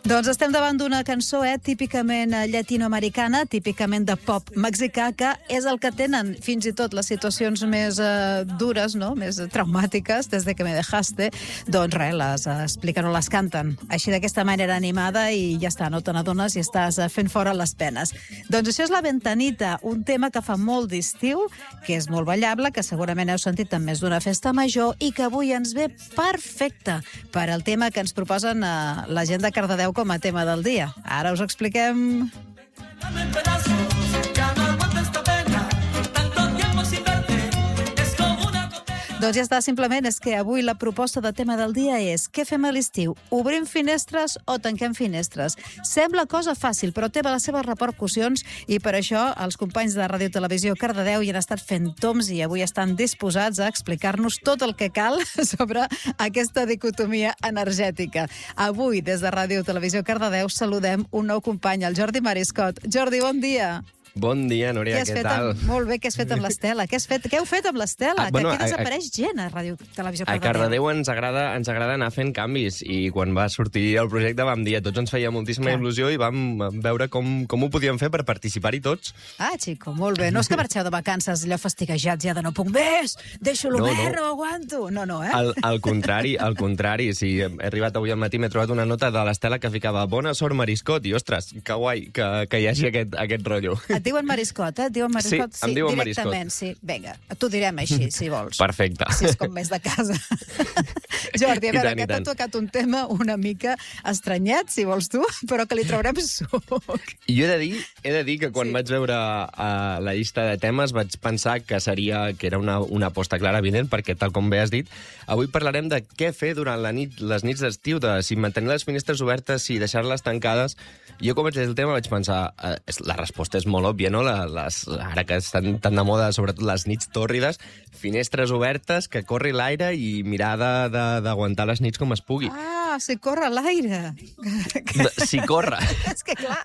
Doncs estem davant d'una cançó típicament llatinoamericana, típicament de pop mexicà, que és el que tenen fins i tot les situacions més dures, no? Més traumàtiques, des de que me dejaste, doncs res, les expliquen o les canten així d'aquesta manera animada i ja està, no te n'adones i estàs fent fora les penes. Doncs això és La Ventanita, un tema que fa molt d'estiu, que és molt ballable, que segurament heu sentit en més d'una festa major i que avui ens ve perfecte per al tema que ens proposen la gent de Cardedeu com a tema del dia. Ara us expliquem... Doncs ja està, simplement és que avui la proposta de tema del dia és què fem a l'estiu? Obrim finestres o tanquem finestres? Sembla cosa fàcil, però té les seves repercussions i per això els companys de Ràdio Televisió Cardedeu hi han estat fent toms i avui estan disposats a explicar-nos tot el que cal sobre aquesta dicotomia energètica. Avui, des de Ràdio Televisió Cardedeu, saludem un nou company, el Jordi Mariscot. Jordi, bon dia. Bon dia, Núria, què tal? Molt bé, què has fet amb l'Estela? Què heu fet amb l'Estela? Que aquí desapareix gent a Ràdio Televisió Cardedeu. A Cardedeu ens agrada anar fent canvis i quan va sortir el projecte vam dir a tots ens feia moltíssima il·lusió i vam veure com ho podíem fer per participar-hi tots. Ah, xico, molt bé. No és que marxeu de vacances allò fastigejats ja de no puc més, deixo-lo obert, no aguanto. No, eh? Al contrari. Sí, he arribat avui al matí, m'he trobat una nota de l'Estela que ficava bona sort Mariscot i, ostres, que guai que hi hagi aquest rotllo. Et diuen Mariscot, et diuen Mariscot? Sí, em diuen directament, Mariscot. Sí. Vinga, t'ho direm així, si vols. Perfecte. Si és com més de casa. Jordi, a veure, que t'ha tocat un tema una mica estranyat, si vols tu, però que li traurem suc. Jo he de dir que quan vaig veure la llista de temes vaig pensar que era una aposta clara, evident, perquè, tal com bé has dit, avui parlarem de què fer durant les nits d'estiu, de si mantenir les finestres obertes, si deixar-les tancades. Jo, com vaig dir el tema, vaig pensar, la resposta és molt òbvia, no? Ara que estan tan de moda, sobretot les nits tòrrides, finestres obertes, que corri l'aire i mirar d'aguantar les nits com es pugui. Ah, si corre l'aire. Si corre. És que clar.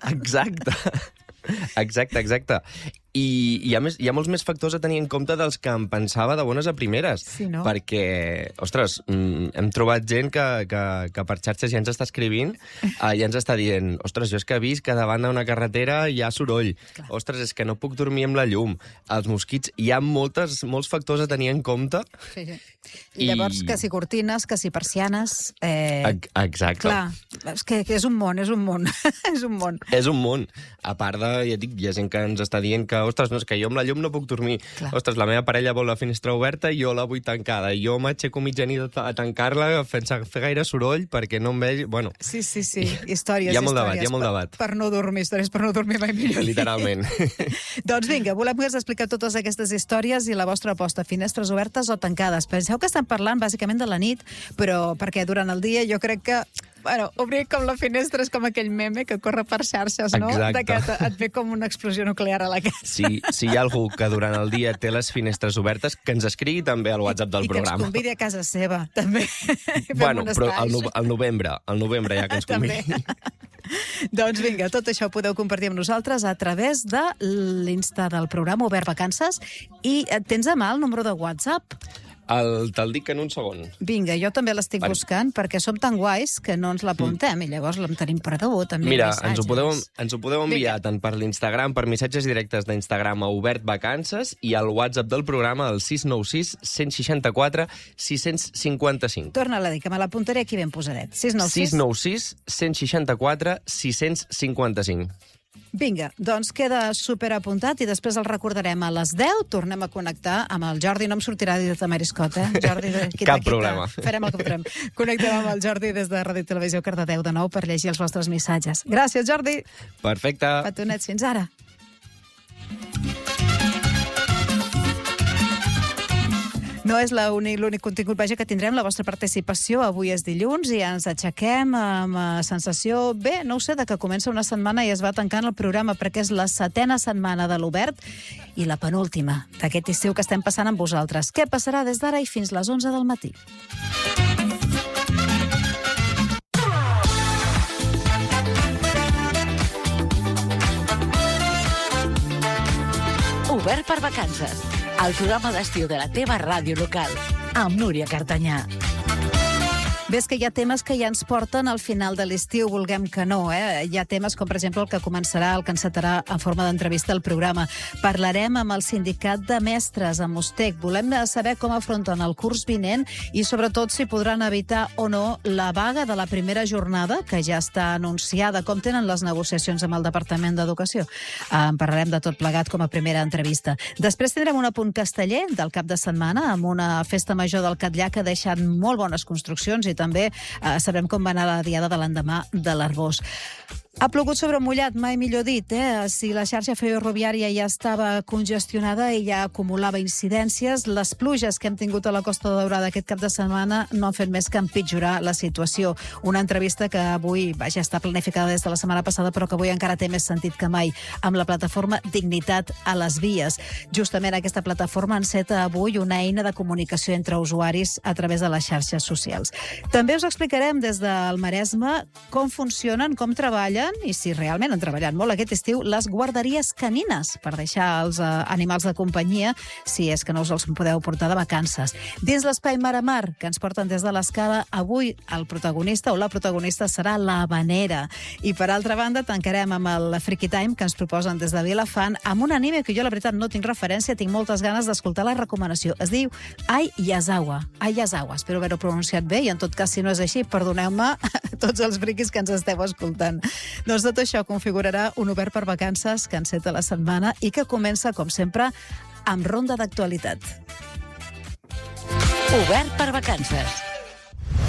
Exacte. I hi ha molts més factors a tenir en compte dels que em pensava de bones a primeres. Sí, no? Perquè, ostres, hem trobat gent que per xarxes ja ens està escrivint, ja ens està dient, ostres, jo és que he vist que davant d'una carretera hi ha soroll. Clar. Ostres, és que no puc dormir amb la llum. Els mosquits, hi ha molts factors a tenir en compte. Sí. I llavors, que si cortines, que si persianes... Exacte. Clar, és que és un món. És un món. A part de, ja dic, hi ha gent que ens està dient que ostres, no, és que jo amb la llum no puc dormir. Clar. Ostres, la meva parella vol la finestra oberta i jo la vull tancada. I jo m'aixeco mitjanit a tancar-la sense fer gaire soroll perquè no em vegi... Bueno, sí. Històries. Hi ha molt debat. Per no dormir, històries per no dormir mai millor. Literalment. Doncs vinga, volem explicar totes aquestes històries i la vostra aposta, finestres obertes o tancades. Penseu que estem parlant bàsicament de la nit, però perquè durant el dia jo crec que obrir com la finestra és com aquell meme que corre per xarxes, no? Exacte. Que et ve com una explosió nuclear a la casa. Si hi ha algú que durant el dia té les finestres obertes, que ens escrigui també al WhatsApp del programa. I que ens convidi a casa seva, també. Bueno, però al novembre ja que ens convidi. Doncs vinga, tot això ho podeu compartir amb nosaltres a través de l'Insta del programa Obert Vacances i tens a mà el número de WhatsApp? Te'l dic en un segon. Vinga, jo també l'estic buscant perquè som tan guais que no ens l'apuntem i llavors l'en tenim perdut. Mira, ens ho podeu enviar tant per l'Instagram, per missatges directes d'Instagram a Obert Vacances i al WhatsApp del programa al 696 164 655. Torna-la a dir, que me l'apuntaré aquí ben posadet. 696 164 655. Vinga, doncs queda superapuntat i després el recordarem a les 10. Tornem a connectar amb el Jordi. No em sortirà dit de Mariscot, Jordi, Cap problema. Farem el que podrem. Connectem amb el Jordi des de Ràdio Televisió Cardedeu de nou per llegir els vostres missatges. Gràcies, Jordi. Perfecte. Petonets, fins ara. No és l'únic contingut, vaja, que tindrem la vostra participació. Avui és dilluns i ens aixequem amb sensació, no ho sé, de que comença una setmana i es va tancant el programa perquè és la 7a setmana de l'Obert i la penúltima d'aquest estiu que estem passant amb vosaltres. Què passarà des d'ara i fins les 11 del matí? Obert per vacances, el programa d'estiu de la teva ràdio local, amb Núria Cartanyà. Bé, és que hi ha temes que ja ens porten al final de l'estiu, vulguem que no. Hi ha temes com, per exemple, el que començarà, el que encetarà en forma d'entrevista al programa. Parlarem amb el sindicat de mestres, amb Mostec. Volem saber com afronten el curs vinent i, sobretot, si podran evitar o no la vaga de la primera jornada, que ja està anunciada. Com tenen les negociacions amb el Departament d'Educació? En parlarem de tot plegat com a primera entrevista. Després tindrem un apunt casteller del cap de setmana, amb una festa major del Catllà que ha deixat molt bones construccions i també sabrem com va anar la diada de l'endemà de l'Arboç. Ha plogut sobre mullat, mai millor dit. Si la xarxa ferroviària ja estava congestionada i ja acumulava incidències, les pluges que hem tingut a la Costa Daurada aquest cap de setmana no han fet més que empitjorar la situació. Una entrevista que avui ja està planificada des de la setmana passada, però que avui encara té més sentit que mai, amb la plataforma Dignitat a les Vies. Justament aquesta plataforma enceta avui una eina de comunicació entre usuaris a través de les xarxes socials. També us explicarem des del Maresme com funcionen, com treballen i si realment han treballat molt aquest estiu les guarderies canines per deixar els animals de companyia si és que no us els podeu portar de vacances. Dins l'espai Mar a Mar, que ens porten des de l'Escala, avui el protagonista o la protagonista serà l'Havanera. I per altra banda tancarem amb el Freaky Time que ens proposen des de Vilafant amb un anime que jo la veritat no tinc referència, tinc moltes ganes d'escoltar la recomanació. Es diu Ai Yazawa. Espero haver-ho pronunciat bé i en tot cas si no és així, perdoneu-me tots els friquis que ens esteu escoltant. Doncs tot això configurarà un obert per vacances que enceta la setmana i que comença, com sempre, amb ronda d'actualitat. Obert per vacances.